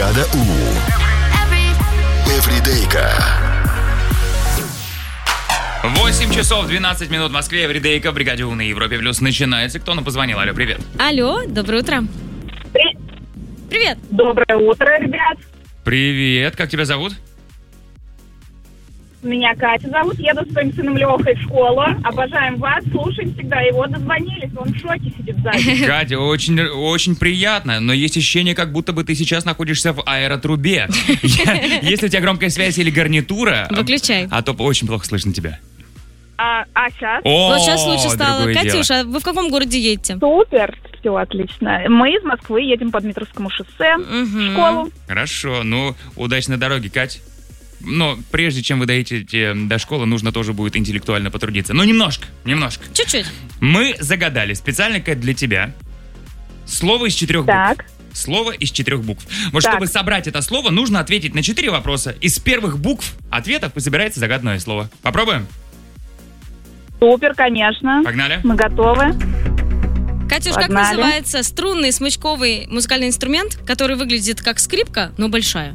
Бригада У. Эвридейка. 8 часов 12 минут в Москве. Эвридейка в Бригаде У на Европе Плюс начинается. Кто нам позвонил? Алло, привет. Алло, доброе утро. Привет. Доброе утро, ребят. Привет, как тебя зовут? Меня Катя зовут. Еду с своим сыном Лехой в школу. Обожаем вас, слушаем всегда. И вот дозвонились, он в шоке сидит сзади. Катя, очень приятно, но есть ощущение, как будто бы ты сейчас находишься в аэротрубе. Если у тебя громкая связь или гарнитура... Выключай. А то очень плохо слышно тебя. А сейчас? Вот сейчас лучше стало. Другое дело. Катюша, вы в каком городе едете? Супер, все отлично. Мы из Москвы едем по Дмитровскому шоссе в школу. Хорошо, ну, удачной дороги, Кать. Но прежде чем вы доедете до школы, нужно тоже будет интеллектуально потрудиться. Ну, немножко. Чуть-чуть. Мы загадали специально, Кать, для тебя слово из 4 букв. Так. Слово из 4 букв. Вот Так. чтобы собрать это слово, нужно ответить на 4 вопроса. Из первых букв ответов собирается загаданное слово. Попробуем? Супер, конечно. Погнали. Мы готовы. Катюш, как Погнали. называется струнный смычковый музыкальный инструмент, который выглядит как скрипка, но большая?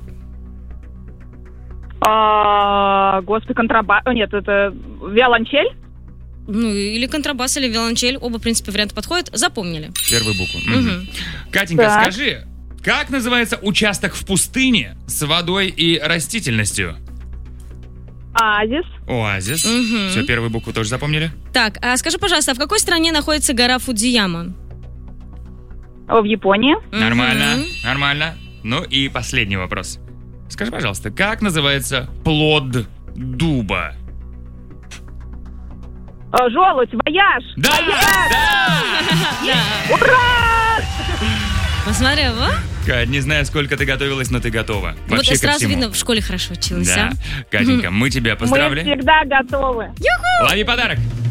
Господи, контрабас. Нет, это виолончель. Ну, или контрабас, или виолончель. Оба, в принципе, варианты подходят. Запомнили. Первую букву. Мгм. Катенька, Так. скажи, как называется участок в пустыне с водой и растительностью? Оазис. Оазис. Мгм. Все, первую букву тоже запомнили? Так, а скажи, пожалуйста, а в какой стране находится гора Фудзияма? В Японии. Нормально, Мгм. нормально. Ну и последний вопрос. Скажи, пожалуйста, как называется плод дуба? Желудь, вояж. Да! Ура! Посмотри, вот. Кать, не знаю, сколько ты готовилась, но ты готова. Вот Вообще ко сразу всему. видно, в школе хорошо училась, Да. а? Катенька, мы тебя Мы поздравляем. всегда готовы. Лови подарок.